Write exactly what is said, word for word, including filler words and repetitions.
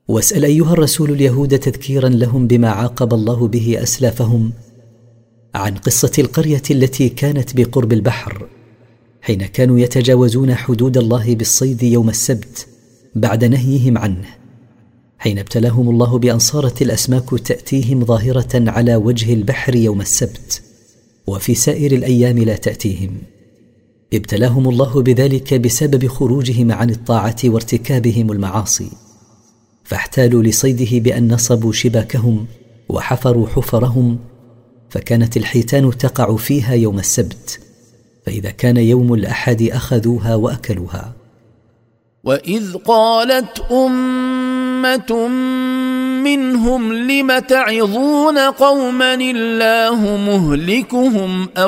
واسأل أيها الرسول اليهود تذكيرا لهم بما عاقب الله به أسلافهم عن قصة القرية التي كانت بقرب البحر، حين كانوا يتجاوزون حدود الله بالصيد يوم السبت بعد نهيهم عنه، حين ابتلاهم الله بأن صارت الأسماك تأتيهم ظاهرة على وجه البحر يوم السبت، وفي سائر الأيام لا تأتيهم. ابتلاهم الله بذلك بسبب خروجهم عن الطاعة وارتكابهم المعاصي، فاحتالوا لصيده بأن نصبوا شباكهم وحفروا حفرهم، فكانت الحيتان تقع فيها يوم السبت، فإذا كان يوم الأحد أخذوها وأكلوها. وإذ قالت أمة منهم لم تعظون قوما الله مهلكهم